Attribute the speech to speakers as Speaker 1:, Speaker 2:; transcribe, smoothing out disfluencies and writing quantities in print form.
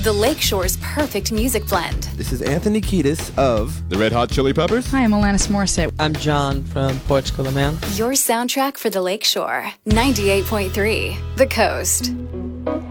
Speaker 1: The Lakeshore's perfect music blend.
Speaker 2: This is Anthony Kiedis of
Speaker 3: the Red Hot Chili Peppers.
Speaker 4: Hi, I'm Alanis Morissette.
Speaker 5: I'm John from Portugal, man.
Speaker 1: Your soundtrack for the Lakeshore. 98.3 The Coast.